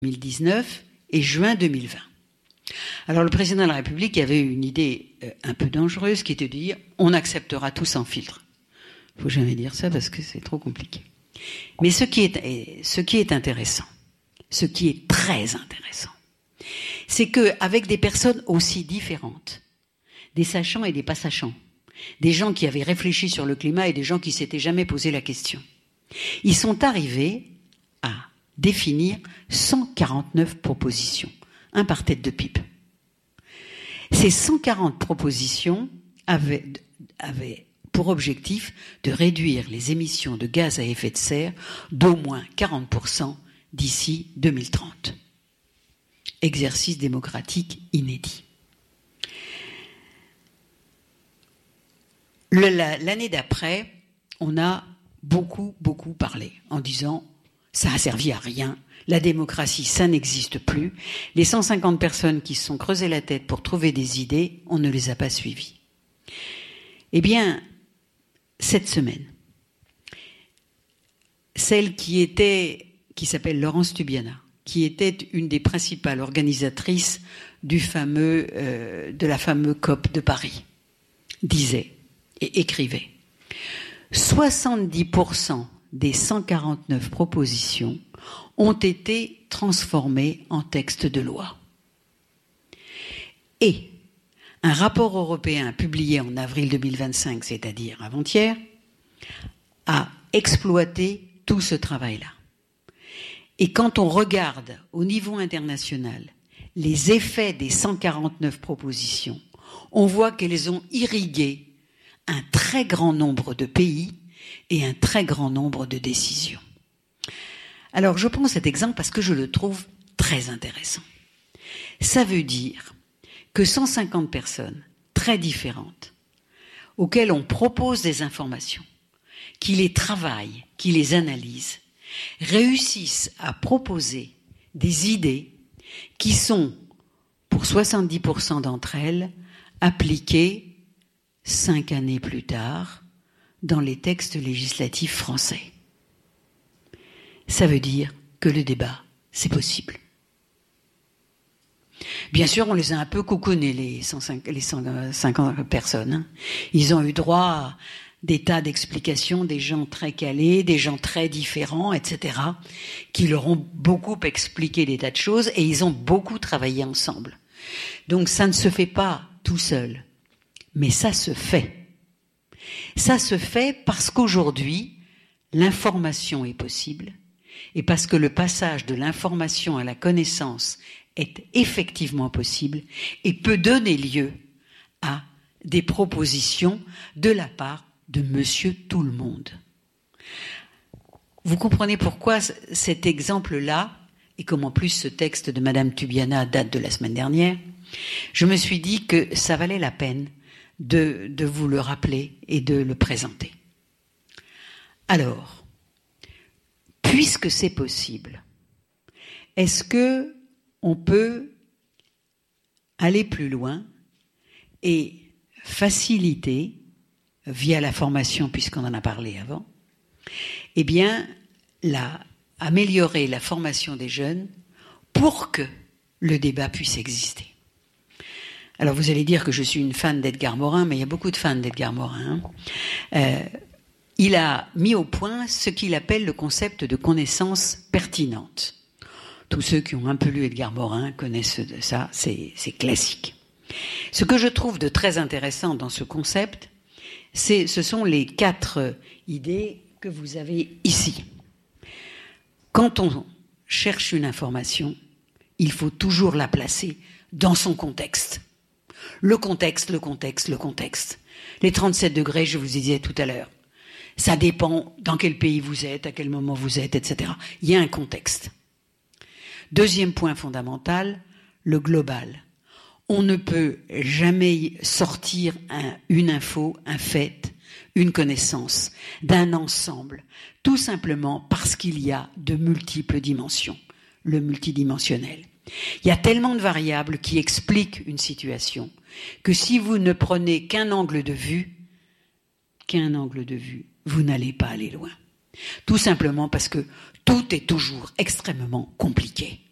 2019 et juin 2020. Alors le président de la République avait une idée un peu dangereuse qui était de dire « on acceptera tout sans filtre ». Il ne faut jamais dire ça parce que c'est trop compliqué. Mais ce qui est intéressant, ce qui est très intéressant, c'est qu'avec des personnes aussi différentes, des sachants et des pas sachants, des gens qui avaient réfléchi sur le climat et des gens qui ne s'étaient jamais posé la question, ils sont arrivés à définir 149 propositions, un par tête de pipe. Ces 140 propositions avaient pour objectif de réduire les émissions de gaz à effet de serre d'au moins 40% d'ici 2030. Exercice démocratique inédit. L'année d'après, on a beaucoup parlé en disant « ça a servi à rien, la démocratie, ça n'existe plus, les 150 personnes qui se sont creusées la tête pour trouver des idées, on ne les a pas suivies. » Eh bien, cette semaine, celle qui s'appelle Laurence Tubiana, qui était une des principales organisatrices de la fameuse COP de Paris, disait et écrivait 70% des 149 propositions ont été transformées en texte de loi. Et un rapport européen publié en avril 2025, c'est-à-dire avant-hier, a exploité tout ce travail-là. Et quand on regarde au niveau international les effets des 149 propositions, on voit qu'elles ont irrigué un très grand nombre de pays et un très grand nombre de décisions. Alors je prends cet exemple parce que je le trouve très intéressant. Ça veut dire que 150 personnes très différentes, auxquelles on propose des informations, qui les travaillent, qui les analysent, réussissent à proposer des idées qui sont, pour 70% d'entre elles, appliquées 5 années plus tard dans les textes législatifs français. Ça veut dire que le débat, c'est possible. Bien sûr, on les a un peu coucounés, les 150 personnes. Hein. Ils ont eu droit à des tas d'explications, des gens très calés, des gens très différents, etc., qui leur ont beaucoup expliqué des tas de choses et ils ont beaucoup travaillé ensemble. Donc ça ne se fait pas tout seul, mais ça se fait. Ça se fait parce qu'aujourd'hui, l'information est possible et parce que le passage de l'information à la connaissance est effectivement possible et peut donner lieu à des propositions de la part de Monsieur Tout-le-Monde. Vous comprenez pourquoi cet exemple-là, et comme en plus ce texte de Madame Tubiana date de la semaine dernière, je me suis dit que ça valait la peine de vous le rappeler et de le présenter. Alors, puisque c'est possible, est-ce que on peut aller plus loin et faciliter, via la formation, puisqu'on en a parlé avant, eh bien, améliorer la formation des jeunes pour que le débat puisse exister. Alors vous allez dire que je suis une fan d'Edgar Morin, mais il y a beaucoup de fans d'Edgar Morin. Il a mis au point ce qu'il appelle le concept de connaissance pertinente. Tous ceux qui ont un peu lu Edgar Morin connaissent ça, c'est classique. Ce que je trouve de très intéressant dans ce concept, ce sont les 4 idées que vous avez ici. Quand on cherche une information, il faut toujours la placer dans son contexte. Le contexte. Les 37 degrés, je vous disais tout à l'heure. Ça dépend dans quel pays vous êtes, à quel moment vous êtes, etc. Il y a un contexte. Deuxième point fondamental, le global. On ne peut jamais sortir une info, un fait, une connaissance d'un ensemble, tout simplement parce qu'il y a de multiples dimensions, le multidimensionnel. Il y a tellement de variables qui expliquent une situation que si vous ne prenez qu'un angle de vue, vous n'allez pas aller loin. Tout simplement parce que tout est toujours extrêmement compliqué.